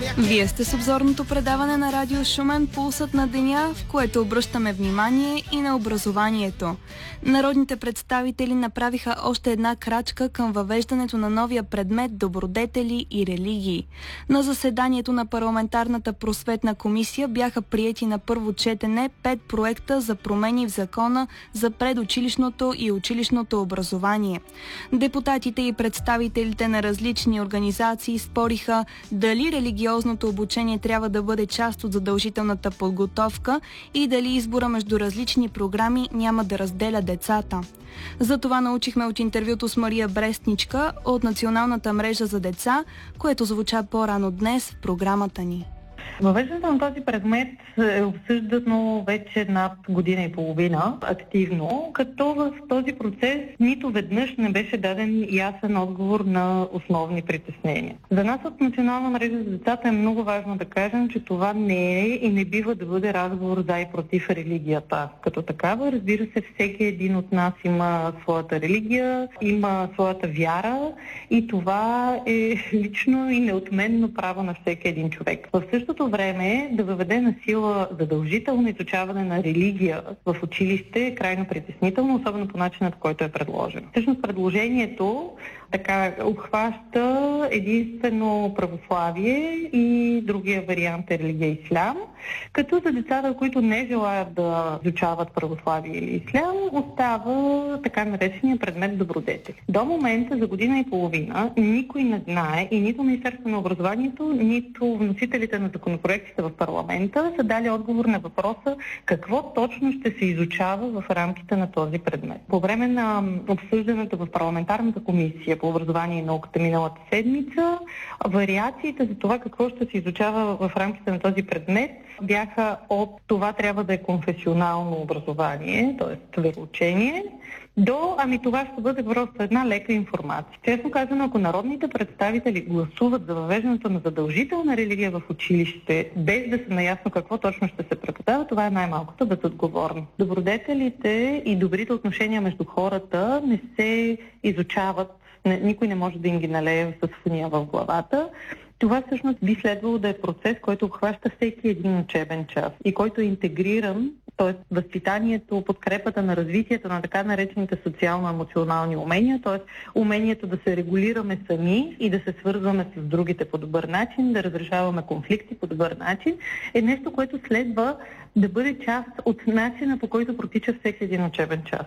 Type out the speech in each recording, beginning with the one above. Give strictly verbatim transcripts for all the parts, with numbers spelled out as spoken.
Вие сте с обзорното предаване на Радио Шумен "Пулсът на деня", в което обръщаме внимание и на образованието. Народните представители направиха още една крачка към въвеждането на новия предмет добродетели и религии. На заседанието на парламентарната просветна комисия бяха приети на първо четене пет проекта за промени в закона за предучилищното и училищното образование. Депутатите и представителите на различни организации спориха дали религиозното обучение трябва да бъде част от задължителната подготовка и дали избора между различни програми няма да разделя децата. За това научихме от интервюто с Мария Брестничка от Националната мрежа за деца, което звуча по-рано днес в програмата ни. Въвеждането на този предмет е обсъждано вече над година и половина активно, като в този процес нито веднъж не беше даден ясен отговор на основни притеснения. За нас от Национална мрежа за децата е много важно да кажем, че това не е и не бива да бъде разговор за и против религията. Като такава, разбира се, всеки един от нас има своята религия, има своята вяра и това е лично и неотменно право на всеки един човек. В същото време да въведе на сила задължително изучаване на религия в училище е крайно притеснително, особено по начинът, който е предложен. Всъщност предложението така обхваща единствено православие и другия вариант е религия ислям, като за децата, които не желаят да изучават православие или ислям, остава така наречения предмет добродетели. До момента, за година и половина, никой не знае и нито Министерството на образованието, нито вносителите на законопроектите в парламента са дали отговор на въпроса какво точно ще се изучава в рамките на този предмет. По време на обсъждането в парламентарната комисия по образование и науката миналата седмица, вариациите за това какво ще се изучава в рамките на този предмет бяха от това трябва да е конфесионално образование, т.е. вероучение, до ами това ще бъде просто една лека информация. Честно казано, ако народните представители гласуват за въвеждането на задължителна религия в училище, без да са наясно какво точно ще се преподава, това е най-малкото безотговорно. Добродетелите и добрите отношения между хората не се изучават, никой не може да им ги налее с фуния в главата. Това всъщност би следвало да е процес, който обхваща всеки един учебен час и който е интегриран, т.е. възпитанието, подкрепата на развитието на така наречените социално-емоционални умения, т.е. умението да се регулираме сами и да се свързваме с другите по добър начин, да разрешаваме конфликти по добър начин, е нещо, което следва да бъде част от начина, по който протича всеки един учебен час.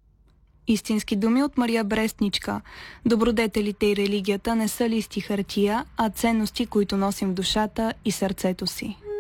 Истински думи от Мария Брестничка. Добродетелите и религията не са листи хартия, а ценности, които носим в душата и сърцето си.